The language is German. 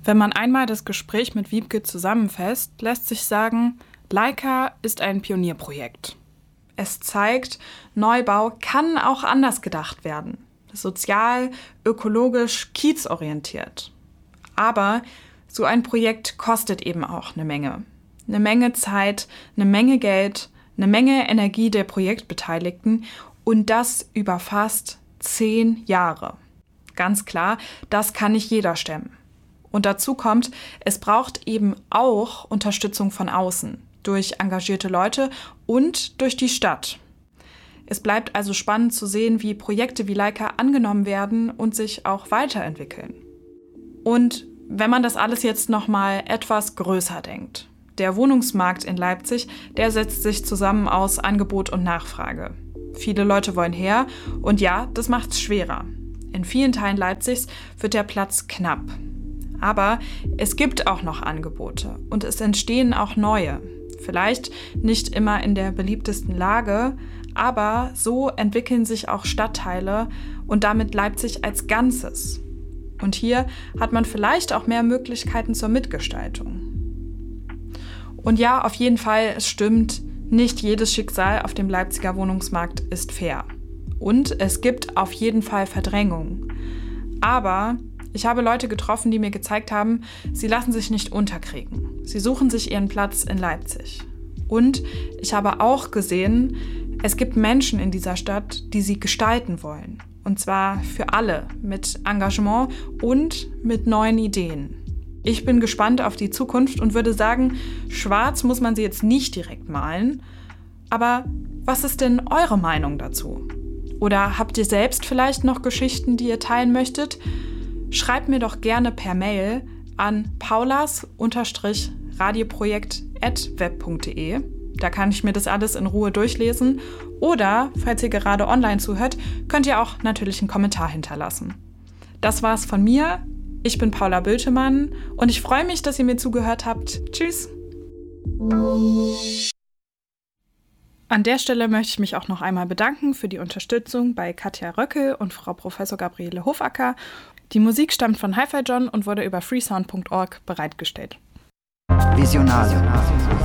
Wenn man einmal das Gespräch mit Wiebke zusammenfasst, lässt sich sagen, Leica ist ein Pionierprojekt. Es zeigt, Neubau kann auch anders gedacht werden. Sozial, ökologisch, kiezorientiert. Aber so ein Projekt kostet eben auch eine Menge. Eine Menge Zeit, eine Menge Geld, eine Menge Energie der Projektbeteiligten und das über fast 10 Jahre. Ganz klar, das kann nicht jeder stemmen. Und dazu kommt, es braucht eben auch Unterstützung von außen, durch engagierte Leute und durch die Stadt. Es bleibt also spannend zu sehen, wie Projekte wie Leica angenommen werden und sich auch weiterentwickeln. Und wenn man das alles jetzt nochmal etwas größer denkt. Der Wohnungsmarkt in Leipzig, der setzt sich zusammen aus Angebot und Nachfrage. Viele Leute wollen her und ja, das macht's schwerer. In vielen Teilen Leipzigs wird der Platz knapp. Aber es gibt auch noch Angebote und es entstehen auch neue. Vielleicht nicht immer in der beliebtesten Lage, aber so entwickeln sich auch Stadtteile und damit Leipzig als Ganzes. Und hier hat man vielleicht auch mehr Möglichkeiten zur Mitgestaltung. Und ja, auf jeden Fall, es stimmt, nicht jedes Schicksal auf dem Leipziger Wohnungsmarkt ist fair. Und es gibt auf jeden Fall Verdrängung. Aber ich habe Leute getroffen, die mir gezeigt haben, sie lassen sich nicht unterkriegen. Sie suchen sich ihren Platz in Leipzig. Und ich habe auch gesehen, es gibt Menschen in dieser Stadt, die sie gestalten wollen. Und zwar für alle, mit Engagement und mit neuen Ideen. Ich bin gespannt auf die Zukunft und würde sagen, schwarz muss man sie jetzt nicht direkt malen. Aber was ist denn eure Meinung dazu? Oder habt ihr selbst vielleicht noch Geschichten, die ihr teilen möchtet? Schreibt mir doch gerne per Mail an paulas-radioprojekt@web.de. Da kann ich mir das alles in Ruhe durchlesen. Oder, falls ihr gerade online zuhört, könnt ihr auch natürlich einen Kommentar hinterlassen. Das war's von mir. Ich bin Paula Bültemann und ich freue mich, dass ihr mir zugehört habt. Tschüss! An der Stelle möchte ich mich auch noch einmal bedanken für die Unterstützung bei Katja Röckel und Frau Professor Gabriele Hofacker. Die Musik stammt von Hi-Fi John und wurde über freesound.org bereitgestellt. Visionale.